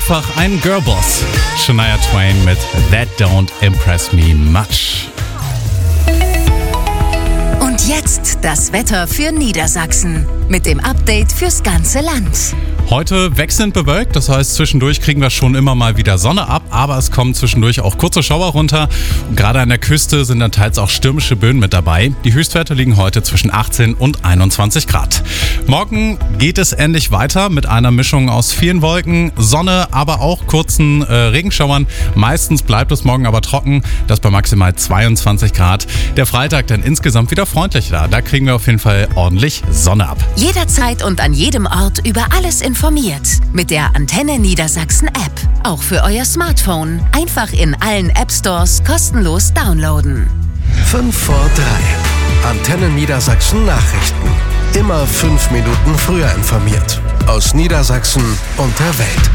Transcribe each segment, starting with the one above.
einfach ein Girlboss. Shania Twain mit That Don't Impress Me Much. Und jetzt das Wetter für Niedersachsen mit dem Update fürs ganze Land. Heute wechselnd bewölkt, das heißt zwischendurch kriegen wir schon immer mal wieder Sonne ab, aber es kommen zwischendurch auch kurze Schauer runter. Und gerade an der Küste sind dann teils auch stürmische Böen mit dabei. Die Höchstwerte liegen heute zwischen 18 und 21 Grad. Morgen geht es ähnlich weiter mit einer Mischung aus vielen Wolken, Sonne, aber auch kurzen Regenschauern. Meistens bleibt es morgen aber trocken, das bei maximal 22 Grad. Der Freitag dann insgesamt wieder freundlicher, da kriegen wir auf jeden Fall ordentlich Sonne ab. Jederzeit und an jedem Ort über alles informiert mit der Antenne Niedersachsen App. Auch für euer Smartphone. Einfach in allen App Stores kostenlos downloaden. 5 vor 3. Antenne Niedersachsen Nachrichten. Immer 5 Minuten früher informiert. Aus Niedersachsen und der Welt.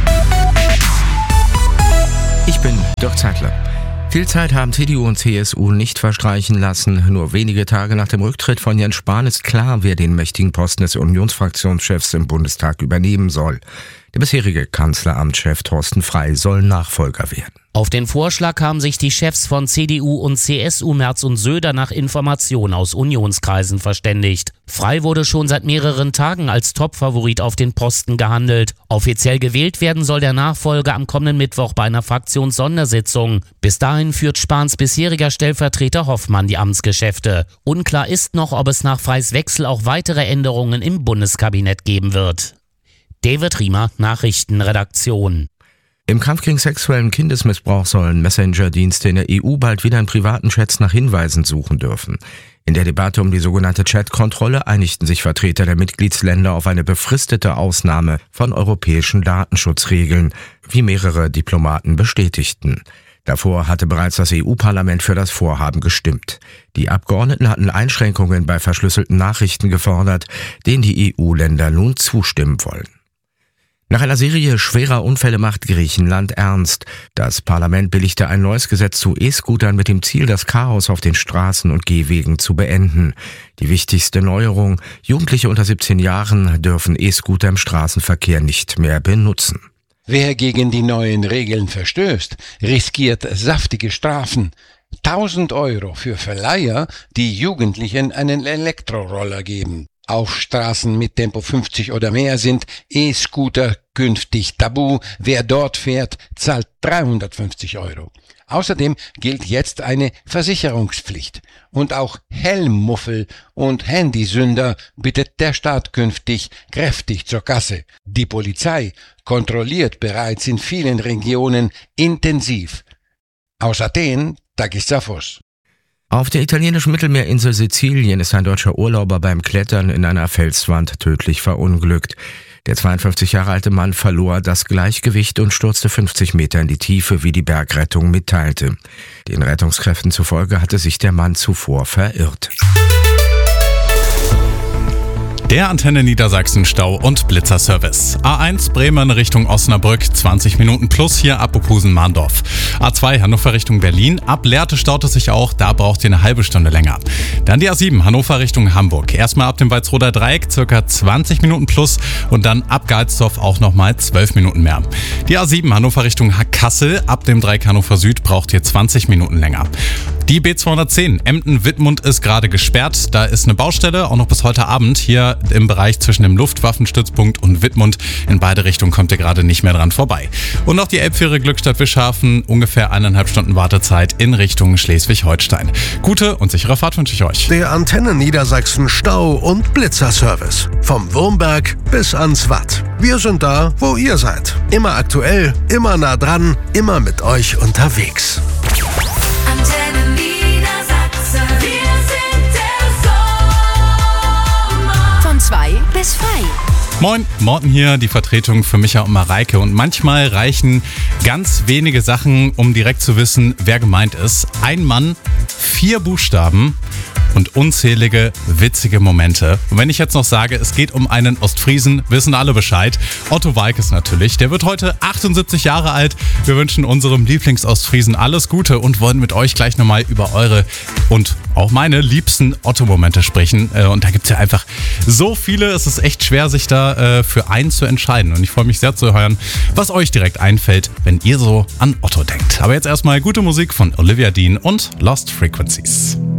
Ich bin Dirk Zeitler. Viel Zeit haben CDU und CSU nicht verstreichen lassen. Nur wenige Tage nach dem Rücktritt von Jens Spahn ist klar, wer den mächtigen Posten des Unionsfraktionschefs im Bundestag übernehmen soll. Der bisherige Kanzleramtschef Thorsten Frey soll Nachfolger werden. Auf den Vorschlag haben sich die Chefs von CDU und CSU Merz und Söder nach Informationen aus Unionskreisen verständigt. Frey wurde schon seit mehreren Tagen als Topfavorit auf den Posten gehandelt. Offiziell gewählt werden soll der Nachfolger am kommenden Mittwoch bei einer Fraktionssondersitzung. Bis dahin führt Spahns bisheriger Stellvertreter Hoffmann die Amtsgeschäfte. Unklar ist noch, ob es nach Freys Wechsel auch weitere Änderungen im Bundeskabinett geben wird. David Riemer, Nachrichtenredaktion. Im Kampf gegen sexuellen Kindesmissbrauch sollen Messenger-Dienste in der EU bald wieder in privaten Chats nach Hinweisen suchen dürfen. In der Debatte um die sogenannte Chat-Kontrolle einigten sich Vertreter der Mitgliedsländer auf eine befristete Ausnahme von europäischen Datenschutzregeln, wie mehrere Diplomaten bestätigten. Davor hatte bereits das EU-Parlament für das Vorhaben gestimmt. Die Abgeordneten hatten Einschränkungen bei verschlüsselten Nachrichten gefordert, denen die EU-Länder nun zustimmen wollen. Nach einer Serie schwerer Unfälle macht Griechenland ernst. Das Parlament billigte ein neues Gesetz zu E-Scootern mit dem Ziel, das Chaos auf den Straßen und Gehwegen zu beenden. Die wichtigste Neuerung: Jugendliche unter 17 Jahren dürfen E-Scooter im Straßenverkehr nicht mehr benutzen. Wer gegen die neuen Regeln verstößt, riskiert saftige Strafen. 1.000 € für Verleiher, die Jugendlichen einen Elektroroller geben. Auf Straßen mit Tempo 50 oder mehr sind E-Scooter künftig tabu. Wer dort fährt, zahlt 350 €. Außerdem gilt jetzt eine Versicherungspflicht. Und auch Helmmuffel und Handysünder bittet der Staat künftig kräftig zur Kasse. Die Polizei kontrolliert bereits in vielen Regionen intensiv. Aus Athen, Takis Zaphos. Auf der italienischen Mittelmeerinsel Sizilien ist ein deutscher Urlauber beim Klettern in einer Felswand tödlich verunglückt. Der 52 Jahre alte Mann verlor das Gleichgewicht und stürzte 50 Meter in die Tiefe, wie die Bergrettung mitteilte. Den Rettungskräften zufolge hatte sich der Mann zuvor verirrt. Der Antenne Niedersachsen Stau- und Blitzerservice. A1 Bremen Richtung Osnabrück, 20 Minuten plus hier ab Opusen-Mahndorf. A2 Hannover Richtung Berlin, ab Lehrte staut es sich auch, da braucht ihr eine halbe Stunde länger. Dann die A7 Hannover Richtung Hamburg. Erstmal ab dem Walsroder Dreieck, circa 20 Minuten plus und dann ab Galsdorf auch nochmal 12 Minuten mehr. Die A7 Hannover Richtung Kassel, ab dem Dreieck Hannover Süd braucht ihr 20 Minuten länger. Die B210 Emden-Wittmund ist gerade gesperrt. Da ist eine Baustelle, auch noch bis heute Abend. Hier im Bereich zwischen dem Luftwaffenstützpunkt und Wittmund. In beide Richtungen kommt ihr gerade nicht mehr dran vorbei. Und noch die Elbfähre Glückstadt-Wischhafen. Ungefähr 1,5 Stunden Wartezeit in Richtung Schleswig-Holstein. Gute und sichere Fahrt wünsche ich euch. Der Antenne Niedersachsen Stau- und Blitzerservice. Vom Wurmberg bis ans Watt. Wir sind da, wo ihr seid. Immer aktuell, immer nah dran, immer mit euch unterwegs. Antenne Niedersachsen, wir sind der Sommer. Von 2 bis 5. Moin, Morten hier, die Vertretung für Micha und Mareike. Und manchmal reichen ganz wenige Sachen, um direkt zu wissen, wer gemeint ist. Ein Mann, 4 Buchstaben und und unzählige witzige Momente. Und wenn ich jetzt noch sage, es geht um einen Ostfriesen, wissen alle Bescheid. Otto Waalkes natürlich. Der wird heute 78 Jahre alt. Wir wünschen unserem Lieblingsostfriesen alles Gute und wollen mit euch gleich nochmal über eure und auch meine liebsten Otto-Momente sprechen. Und da gibt es ja einfach so viele. Es ist echt schwer, sich da für einen zu entscheiden. Und ich freue mich sehr zu hören, was euch direkt einfällt, wenn ihr so an Otto denkt. Aber jetzt erstmal gute Musik von Olivia Dean und Lost Frequencies.